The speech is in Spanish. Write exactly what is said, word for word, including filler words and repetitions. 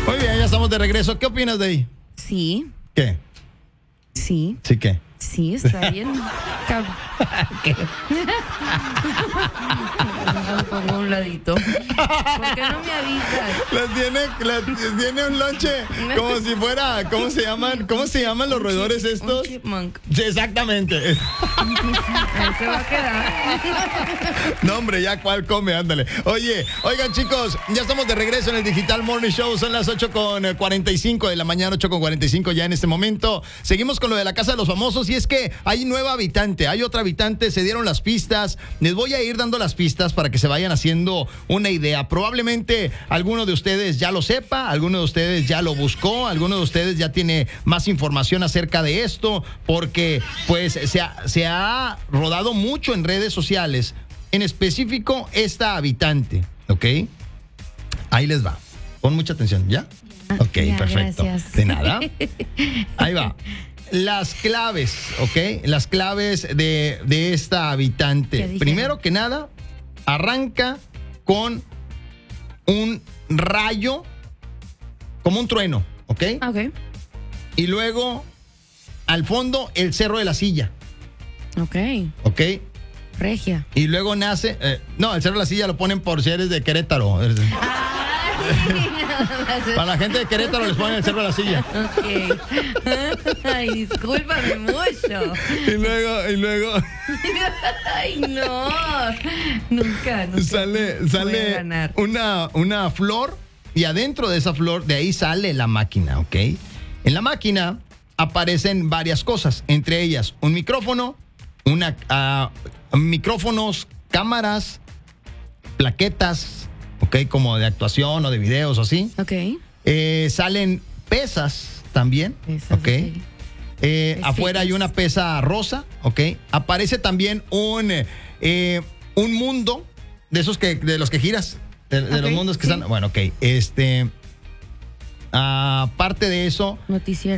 Muy bien, ya estamos de regreso. ¿Qué opinas de ahí? Sí. ¿Qué? Sí. ¿Sí qué? Sí, está bien. Cab- ¿Qué? Me pongo a un ladito. ¿Por qué no me avisas? La tiene, la, tiene un lonche como si fuera, ¿cómo se llaman? ¿Cómo se llaman los Un roedores chip- estos? Un chipmunk. Sí, exactamente. Ahí se va a quedar. No, hombre, ya cuál come, ándale. Oye, oigan, chicos, ya estamos de regreso en el Digital Morning Show. Son las ocho con cuarenta y cinco de la mañana, ocho con cuarenta y cinco ya en este momento. Seguimos con lo de la Casa de los Famosos y es que hay nueva habitante, hay otra habitante, se dieron las pistas. Les voy a ir dando las pistas para que se vayan haciendo una idea. Probablemente alguno de ustedes ya lo sepa, alguno de ustedes ya lo buscó, alguno de ustedes ya tiene más información acerca de esto, porque pues se ha, se ha rodado mucho en redes sociales. En específico, esta habitante, ¿ok? Ahí les va. Pon mucha atención, ¿ya? Ok, Ya, perfecto. gracias. De nada. Ahí va. Las claves, ¿ok? Las claves de, de esta ¿Qué habitante. dijeron? Primero que nada, arranca con un rayo, como un trueno, ¿ok? Ok. Y luego, al fondo, el Cerro de la Silla, Ok. ¿ok? Regia. Y luego nace, eh, no, el Cerro de la Silla lo ponen por si eres de Querétaro. Para la gente de Querétaro les ponen el Cerro de la Silla. Ok. Ay, discúlpame mucho. Y luego, y luego Ay, no. Nunca, nunca. sale, voy a sale ganar. una, una flor y adentro de esa flor, de ahí sale la máquina, ¿ok? En la máquina aparecen varias cosas, entre ellas un micrófono, una, uh, micrófonos, cámaras, plaquetas, ¿ok? Como de actuación o de videos o así. Ok. Eh, salen pesas también, Pesas, ¿ok? ok. Eh, Pesitas. afuera hay una pesa rosa, ¿ok? Aparece también un, eh, un mundo de esos que, de los que giras, de, de Ok, los mundos que sí. están. Bueno, ok. Este, aparte de eso, Noticiero.